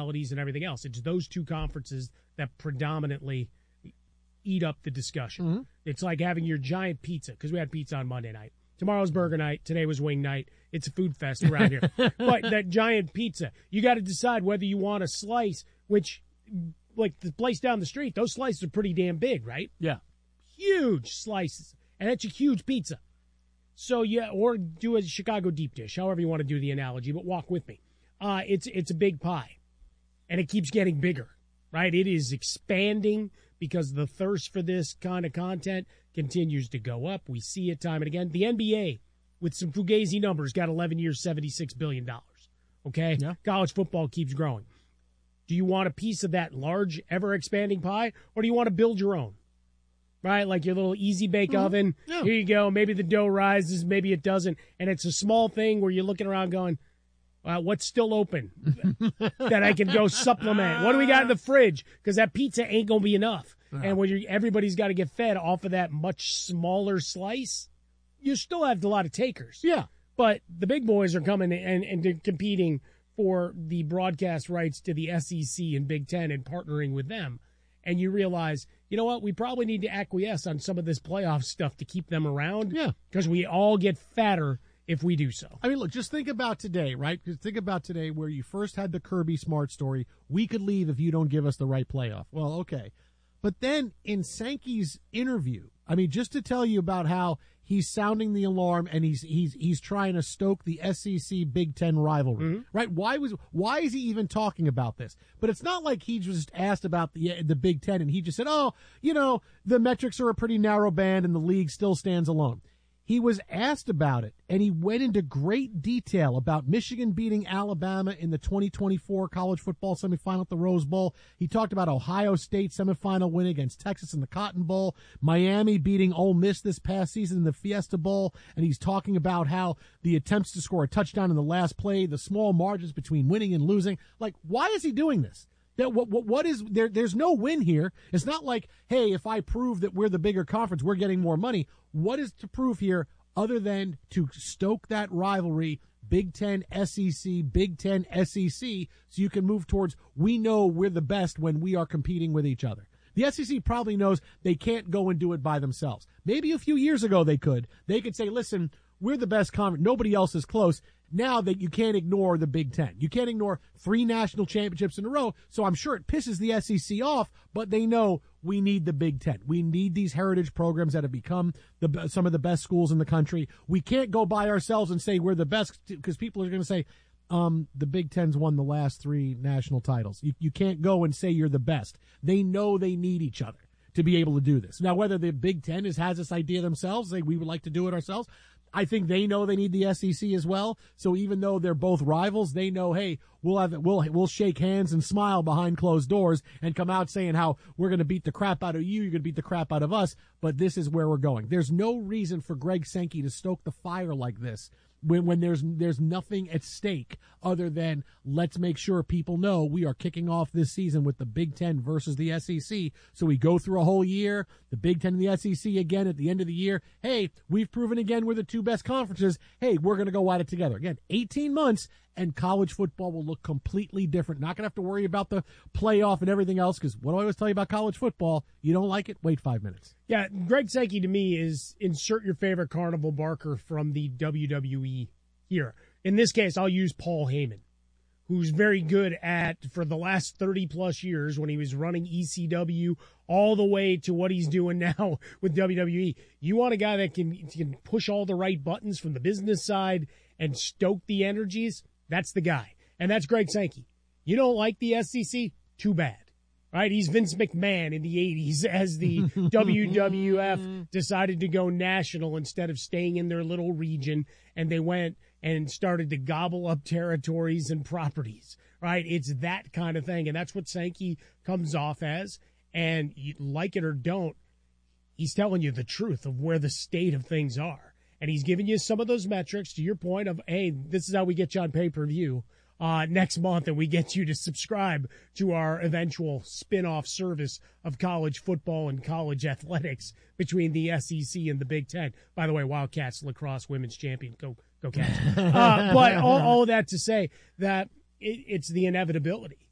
personalities and everything else. It's those two conferences that predominantly eat up the discussion. Mm-hmm. It's like having your giant pizza, because we had pizza on Monday night. Tomorrow's burger night. Today was wing night. It's a food fest around here. But that giant pizza, you got to decide whether you want a slice, which, like the place down the street, those slices are pretty damn big, right? Yeah. Huge slices. And that's a huge pizza. So, yeah, or do a Chicago deep dish, however you want to do the analogy, but walk with me. It's a big pie, and it keeps getting bigger, right? It is expanding because the thirst for this kind of content continues to go up. We see it time and again. The NBA, with some fugazi numbers, got 11 years, $76 billion, okay? Yeah. College football keeps growing. Do you want a piece of that large, ever-expanding pie, or do you want to build your own? Right, like your little easy bake oven. Yeah. Here you go. Maybe the dough rises, maybe it doesn't. And it's a small thing where you're looking around going, what's still open that I can go supplement? What do we got in the fridge? Because that pizza ain't going to be enough. Yeah. And when everybody's got to get fed off of that much smaller slice, you still have a lot of takers. Yeah. But the big boys are coming and they're competing for the broadcast rights to the SEC and Big Ten and partnering with them. And you realize, you know what, we probably need to acquiesce on some of this playoff stuff to keep them around. Yeah. Because we all get fatter if we do so. I mean, look, just think about today, right? Just think about today where you first had the Kirby Smart story. We could leave if you don't give us the right playoff. Well, okay. But then in Sankey's interview, I mean, just to tell you about how he's sounding the alarm and he's trying to stoke the SEC Big Ten rivalry, right? Why is he even talking about this? But it's not like he just asked about the Big Ten and he just said, oh, you know, the metrics are a pretty narrow band and the league still stands alone. He was asked about it, and he went into great detail about Michigan beating Alabama in the 2024 college football semifinal at the Rose Bowl. He talked about Ohio State semifinal win against Texas in the Cotton Bowl, Miami beating Ole Miss this past season in the Fiesta Bowl, and he's talking about how the attempts to score a touchdown in the last play, the small margins between winning and losing. Like, why is he doing this? What is there? There's no win here. It's not like, hey, if I prove that we're the bigger conference, we're getting more money. What is to prove here other than to stoke that rivalry, Big Ten, SEC, Big Ten, SEC, so you can move towards, we know we're the best when we are competing with each other. The SEC probably knows they can't go and do it by themselves. Maybe a few years ago they could. They could say, listen, we're the best conference. Nobody else is close. Now that you can't ignore the Big Ten. You can't ignore 3 national championships in a row. So I'm sure it pisses the SEC off, but they know we need the Big Ten. We need these heritage programs that have become some of the best schools in the country. We can't go by ourselves and say we're the best because people are going to say, the Big Ten's won the last 3 national titles. You can't go and say you're the best. They know they need each other to be able to do this. Now, whether the Big Ten has this idea themselves, say we would like to do it ourselves, I think they know they need the SEC as well. So even though they're both rivals, they know, hey, we'll shake hands and smile behind closed doors and come out saying how we're going to beat the crap out of you, you're going to beat the crap out of us, but this is where we're going. There's no reason for Greg Sankey to stoke the fire like this when there's nothing at stake other than let's make sure people know we are kicking off this season with the Big Ten versus the SEC. So we go through a whole year, the Big Ten and the SEC again at the end of the year. Hey, we've proven again we're the 2 best conferences. Hey, we're going to go at it together. Again, 18 months and college football will look completely different. Not going to have to worry about the playoff and everything else because what do I always tell you about college football? You don't like it? Wait 5 minutes. Yeah, Greg Sankey to me is insert your favorite carnival barker from the WWE here. In this case, I'll use Paul Heyman, who's very good at, for the last 30-plus years when he was running ECW all the way to what he's doing now with WWE. You want a guy that can push all the right buttons from the business side and stoke the energies? That's the guy. And that's Greg Sankey. You don't like the SEC? Too bad. Right? He's Vince McMahon in the 80s as the WWF decided to go national instead of staying in their little region, and they went and started to gobble up territories and properties. Right? It's that kind of thing, and that's what Sankey comes off as. And you like it or don't, he's telling you the truth of where the state of things are. And he's giving you some of those metrics to your point of, hey, this is how we get you on pay-per-view next month, and we get you to subscribe to our eventual spin-off service of college football and college athletics between the SEC and the Big Ten. By the way, Wildcats lacrosse women's champion. Go Cats. But all of that to say that it's the inevitability.